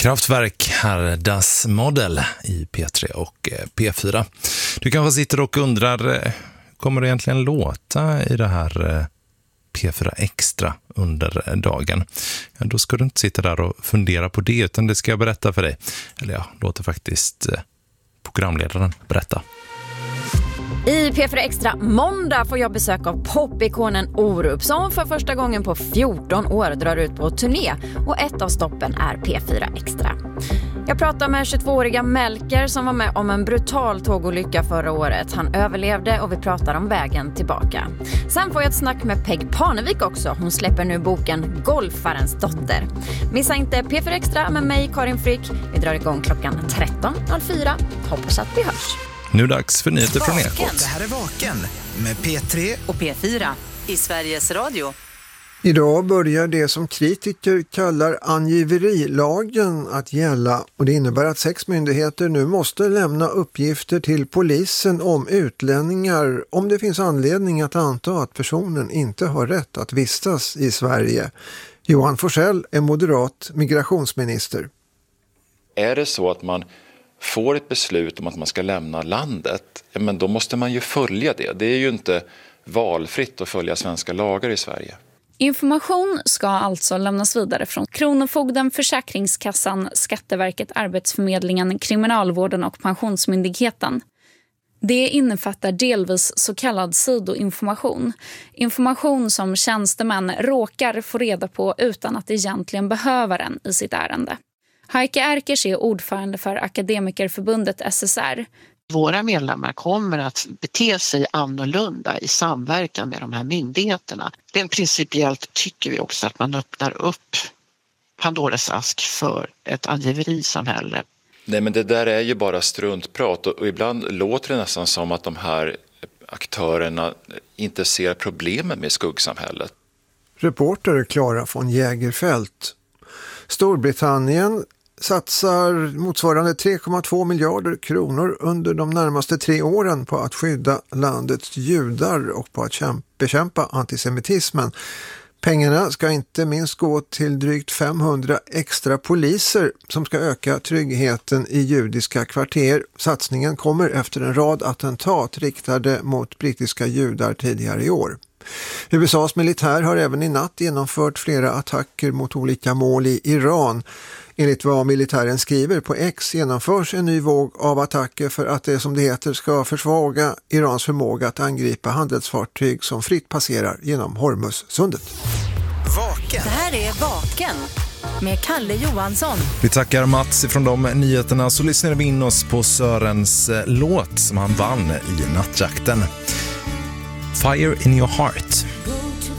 Kraftwerk här, Das Model i P3 och P4. Du kanske sitter och undrar, kommer det egentligen låta i det här P4 Extra under dagen? Ja, då ska du inte sitta där och fundera på det, utan det ska jag berätta för dig. Eller ja, låter faktiskt programledaren berätta. I P4 Extra måndag får jag besök av popikonen Orup som för första gången på 14 år drar ut på turné, och ett av stoppen är P4 Extra. Jag pratar med 22-åriga Melker som var med om en brutal tågolycka förra året. Han överlevde och vi pratar om vägen tillbaka. Sen får jag ett snack med Peg Parnevik också. Hon släpper nu boken Golfarens dotter. Missa inte P4 Extra med mig, Karin Frick. Vi drar igång klockan 13.04. Hoppas att vi hörs. Nu dags för nyheter från Ekot. Det här är Vaken med P3 och P4 i Sveriges Radio. Idag börjar det som kritiker kallar angiverilagen att gälla, och det innebär att 6 myndigheter nu måste lämna uppgifter till polisen om utlänningar om det finns anledning att anta att personen inte har rätt att vistas i Sverige. Johan Forsell är moderat migrationsminister. Är det så att man får ett beslut om att man ska lämna landet, ja, men då måste man ju följa det. Det är ju inte valfritt att följa svenska lagar i Sverige. Information ska alltså lämnas vidare från Kronofogden, Försäkringskassan, Skatteverket, Arbetsförmedlingen, Kriminalvården och Pensionsmyndigheten. Det innefattar delvis så kallad sidoinformation. Information som tjänstemän råkar få reda på utan att egentligen behöver den i sitt ärende. Heike Erkers är ordförande för Akademikerförbundet SSR. Våra medlemmar kommer att bete sig annorlunda i samverkan med de här myndigheterna. Rent principiellt tycker vi också att man öppnar upp Pandoras ask för ett angiverisamhälle. Nej, men det där är ju bara struntprat, och ibland låter det nästan som att de här aktörerna inte ser problemen med skuggsamhället. Reporter Clara von Jägerfelt. Storbritannien satsar motsvarande 3,2 miljarder kronor under de närmaste 3 åren på att skydda landets judar och på att bekämpa antisemitismen. Pengarna ska inte minst gå till drygt 500 extra poliser som ska öka tryggheten i judiska kvarter. Satsningen kommer efter en rad attentat riktade mot brittiska judar tidigare i år. USAs militär har även i natt genomfört flera attacker mot olika mål i Iran. Enligt vad militären skriver på X genomförs en ny våg av attacker för att det, som det heter, ska försvaga Irans förmåga att angripa handelsfartyg som fritt passerar genom Hormuzsundet. Vaken. Det här är Vaken med Kalle Johansson. Vi tackar Mats från de nyheterna, så lyssnar vi in oss på Sörens låt som han vann i nattjakten. Fire in your heart.